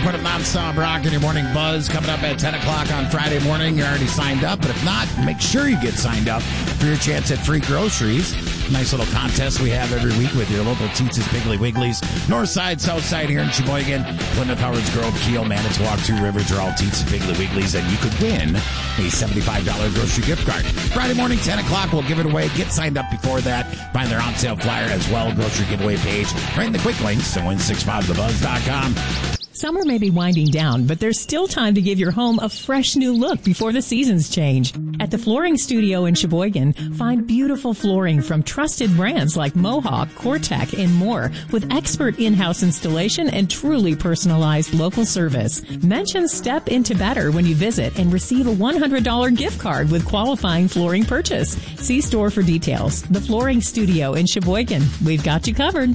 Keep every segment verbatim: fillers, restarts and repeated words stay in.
part of Nonstop Rock in your morning buzz coming up at ten o'clock on Friday morning. You're already signed up, but if not, make sure you get signed up for your chance at free groceries. Nice little contest we have every week with your local Teet's Piggly Wigglies. North side, south side here in Sheboygan, Plymouth, Howard's Grove, Kiel, Manitowoc, Two Rivers are all Teet's Piggly Wigglies, and you could win a seventy-five dollars grocery gift card. Friday morning, ten o'clock, we'll give it away. Get signed up before that. Find their on-sale flyer as well, grocery giveaway page, right in the quick links to win six five the buzz dot com. Summer may be winding down, but there's still time to give your home a fresh new look before the seasons change. At the Flooring Studio in Sheboygan, find beautiful flooring from trusted brands like Mohawk, Cortec, and more, with expert in-house installation and truly personalized local service. Mention Step Into Better when you visit and receive a one hundred dollars gift card with qualifying flooring purchase. See store for details. The Flooring Studio in Sheboygan. We've got you covered.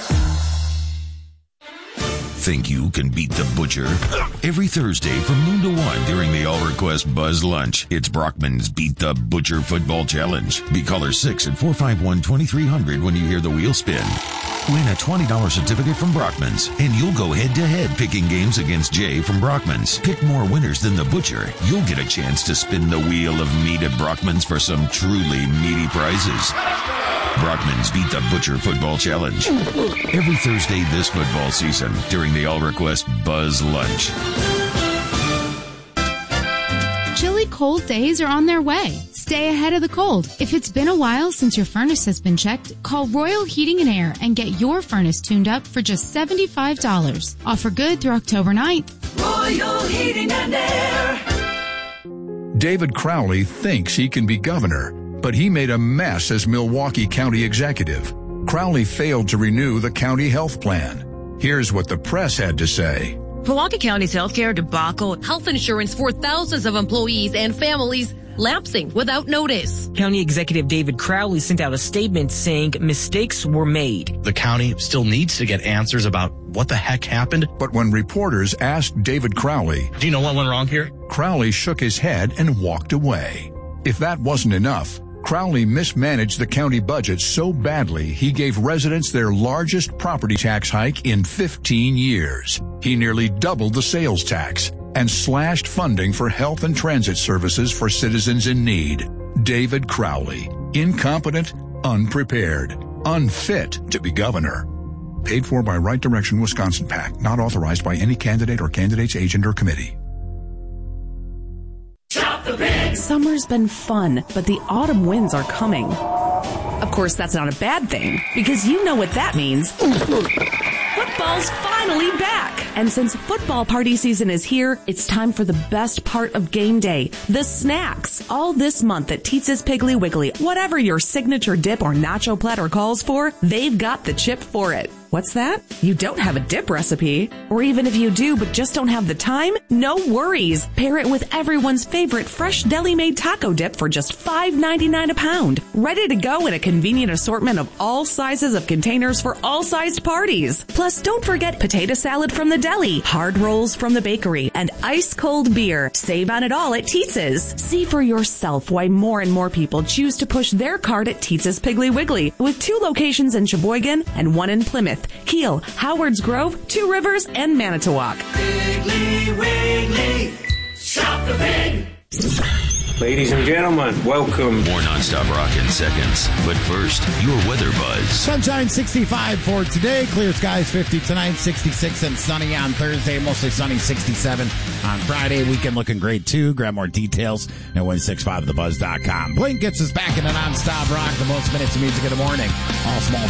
Think you can beat the butcher? Every Thursday from noon to one during the All Request Buzz Lunch, it's Brockman's Beat the Butcher Football Challenge. Be caller six at four five one, two three zero zero when you hear the wheel spin. Win a twenty dollars certificate from Brockman's, and you'll go head-to-head picking games against Jay from Brockman's. Pick more winners than the butcher. You'll get a chance to spin the wheel of meat at Brockman's for some truly meaty prizes. Brockman's Beat the Butcher Football Challenge. Every Thursday this football season during the All Request Buzz Lunch. Chilly cold days are on their way. Stay ahead of the cold. If it's been a while since your furnace has been checked, call Royal Heating and Air and get your furnace tuned up for just seventy-five dollars. Offer good through October ninth. Royal Heating and Air. David Crowley thinks he can be governor, but he made a mess as Milwaukee County executive. Crowley failed to renew the county health plan. Here's what the press had to say. Milwaukee County's healthcare debacle, health insurance for thousands of employees and families lapsing without notice. County Executive David Crowley sent out a statement saying mistakes were made. The county still needs to get answers about what the heck happened. But when reporters asked David Crowley, do you know what went wrong here? Crowley shook his head and walked away. If that wasn't enough, Crowley mismanaged the county budget so badly he gave residents their largest property tax hike in fifteen years. He nearly doubled the sales tax and slashed funding for health and transit services for citizens in need. David Crowley, incompetent, unprepared, unfit to be governor. Paid for by Right Direction Wisconsin PAC, not authorized by any candidate or candidate's agent or committee. Summer's been fun, but the autumn winds are coming. Of course, that's not a bad thing, because you know what that means. Football's finally back! And since football party season is here, it's time for the best part of game day, the snacks. All this month at Teet's Piggly Wiggly, whatever your signature dip or nacho platter calls for, they've got the chip for it. What's that? You don't have a dip recipe? Or even if you do but just don't have the time? No worries. Pair it with everyone's favorite fresh deli-made taco dip for just five ninety-nine a pound. Ready to go in a convenient assortment of all sizes of containers for all sized parties. Plus, don't forget potato salad from the deli, hard rolls from the bakery, and ice-cold beer. Save on it all at Teets's. See for yourself why more and more people choose to push their cart at Teets's Piggly Wiggly, with two locations in Sheboygan and one in Plymouth, Kiel, Howard's Grove, Two Rivers, and Manitowoc. Piggly Wiggly, shop the pig. Ladies and gentlemen, welcome. More nonstop rock in seconds. But first, your weather buzz. Sunshine sixty-five for today. Clear skies fifty tonight, sixty-six and sunny on Thursday. Mostly sunny, sixty-seven on Friday. Weekend looking great too. Grab more details at one six five the buzz dot com. Blink gets us back into nonstop rock. The most minutes of music in the morning. All small